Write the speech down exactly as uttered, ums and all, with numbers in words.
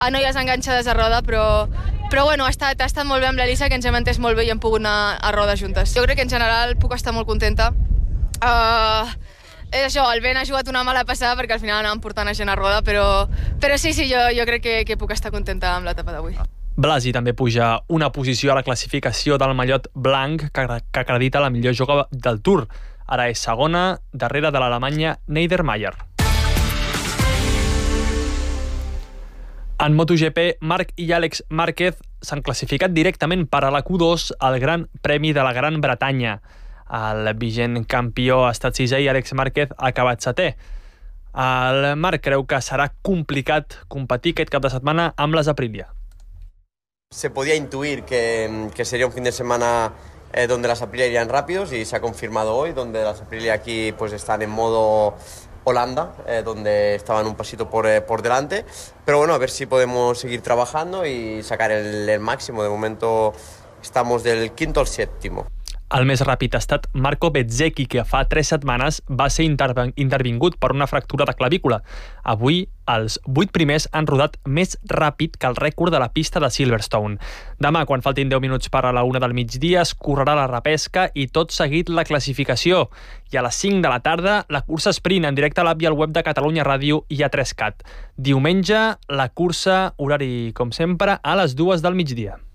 a noies enganxades a roda, però, però bueno, ha estat, ha estat molt bé amb l'Elisa, que ens hem entès molt bé i hem pogut anar a roda juntes. Jo crec que en general puc estar molt contenta. Uh, és això, el Ben ha jugat una mala passada perquè al final anàvem portant a gent a roda, però, però sí, sí, jo, jo crec que, que puc estar contenta amb l'etapa d'avui. Blasi també puja una posició a la classificació del mallot blanc que, que acredita la millor jove del Tour. Ara és segona, darrere de l'alemanya Niedermayer. En MotoGP, Marc i Àlex Márquez s'han classificat directament per a la Q dos al Gran Premi de la Gran Bretanya. El vigent campió ha estat sisè i Àlex Márquez ha acabat setè. El Marc creu que serà complicat competir aquest cap de setmana amb les Aprilia. Se podía intuir que, que sería un fin de semana eh, donde las Aprilia irían rápidos y se ha confirmado hoy, donde las Aprilia aquí pues están en modo Holanda, eh, donde estaban un pasito por, eh, por delante, pero bueno, a ver si podemos seguir trabajando y sacar el, el máximo. De momento estamos del quinto al séptimo. El més ràpid ha estat Marco Bezzecchi, que fa tres setmanes va ser intervingut per una fractura de clavícula. Avui, els vuit primers han rodat més ràpid que el rècord de la pista de Silverstone. Demà, quan faltin deu minuts per a la una del migdia, es correrà la repesca i tot seguit la classificació. I a les cinc de la tarda, la cursa sprint en directe a l'app i al web de Catalunya Ràdio i a tres cat. Diumenge, la cursa, horari com sempre, a les dues del migdia.